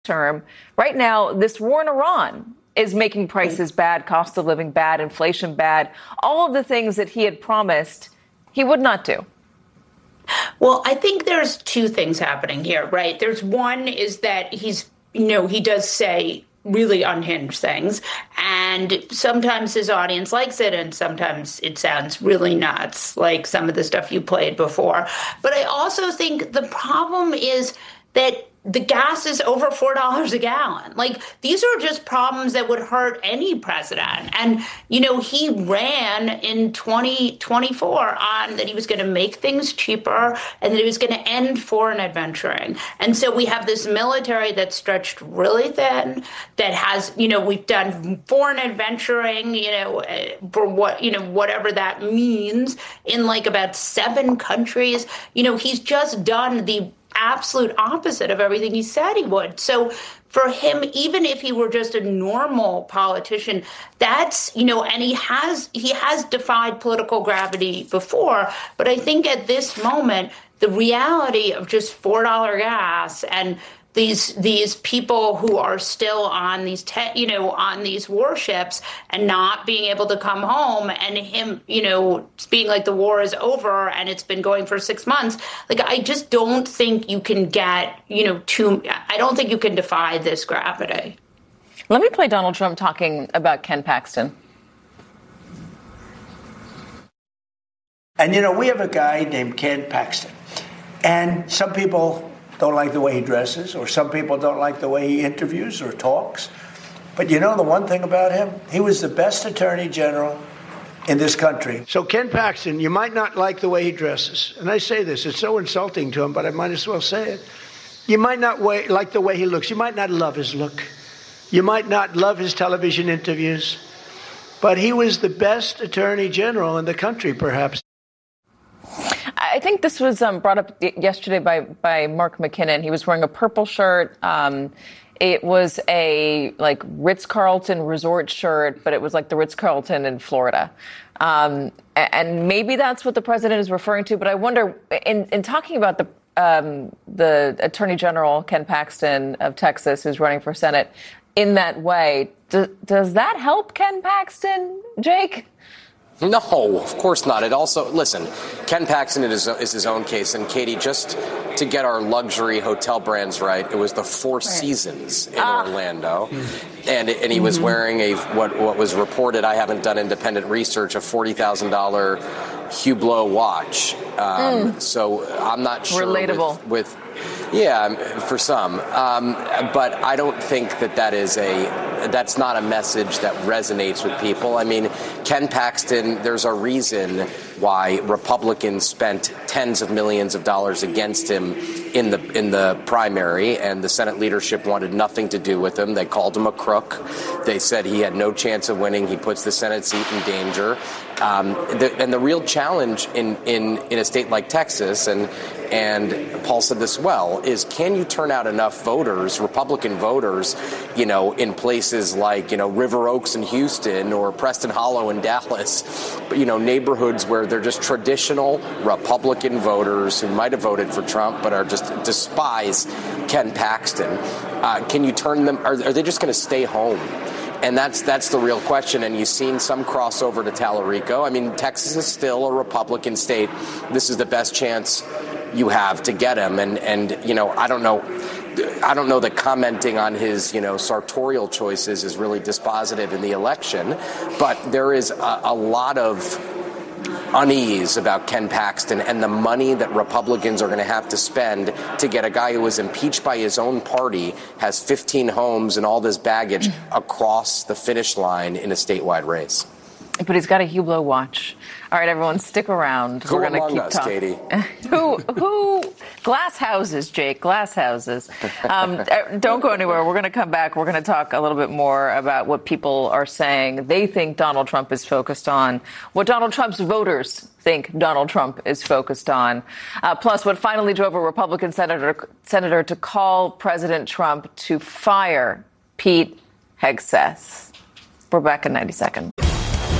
term. Right now, this war in Iran is making prices bad, cost of living bad, inflation bad, all of the things that he had promised he would not do. Well, I think there's two things happening here, right? There's one is that he does say really unhinged things, and sometimes his audience likes it, and sometimes it sounds really nuts, like some of the stuff you played before. But I also think the problem is that the gas is over $4 a gallon. Like, these are just problems that would hurt any president. And, he ran in 2024 on that he was going to make things cheaper and that he was going to end foreign adventuring. And so we have this military that's stretched really thin, that has, we've done foreign adventuring, for whatever that means, in like about 7 countries. He's just done the absolute opposite of everything he said he would. So for him, even if he were just a normal politician, that's, and he has defied political gravity before. But I think at this moment, the reality of just $4 gas and these people who are still on these on these warships and not being able to come home, and him being like the war is over and it's been going for 6 months, like I just don't think you can get I don't think you can defy this gravity. Let me play Donald Trump talking about Ken Paxton. And we have a guy named Ken Paxton, and some people don't like the way he dresses, or some people don't like the way he interviews or talks. But the one thing about him, he was the best attorney general in this country. So Ken Paxton, you might not like the way he dresses. And I say this, it's so insulting to him, but I might as well say it. You might not like the way he looks. You might not love his look. You might not love his television interviews. But he was the best attorney general in the country, perhaps. I think this was brought up yesterday by Mark McKinnon. He was wearing a purple shirt. It was a Ritz-Carlton resort shirt, but it was like the Ritz-Carlton in Florida. And maybe that's what the president is referring to. But I wonder, in talking about the Attorney General, Ken Paxton of Texas, who's running for Senate, in that way, does that help Ken Paxton, Jake? No, of course not. It also, listen, Ken Paxton is his own case. And Katie, just to get our luxury hotel brands right, it was the Four Seasons in Orlando. And he was wearing what was reported, I haven't done independent research, a $40,000 Hublot watch. So I'm not sure. Relatable. With for some. But I don't think that's not a message that resonates with people. I mean, Ken Paxton, there's a reason why Republicans spent tens of millions of dollars against him in the primary, and the Senate leadership wanted nothing to do with him. They called him a crook. They said he had no chance of winning. He puts the Senate seat in danger. And the real challenge in a state like Texas, and Paul said this well, is can you turn out enough voters, Republican voters, in places like, River Oaks in Houston or Preston Hollow in Dallas, neighborhoods where they're just traditional Republican voters who might have voted for Trump but are just despise Ken Paxton. Can you turn them? Are they just going to stay home? And that's the real question. And you've seen some crossover to Tallarico. I mean, Texas is still a Republican state. This is the best chance you have to get him. And I don't know that commenting on his, sartorial choices is really dispositive in the election. But there is a lot of unease about Ken Paxton and the money that Republicans are going to have to spend to get a guy who was impeached by his own party, has 15 homes and all this baggage across the finish line in a statewide race. But he's got a Hublot watch. All right, everyone, stick around. We're going to keep talking. Katie? Who? Glass houses, Jake. Glass houses. Don't go anywhere. We're going to come back. We're going to talk a little bit more about what people are saying they think Donald Trump is focused on, what Donald Trump's voters think Donald Trump is focused on, plus what finally drove a Republican senator to call President Trump to fire Pete Hegseth. We're back in 90 seconds.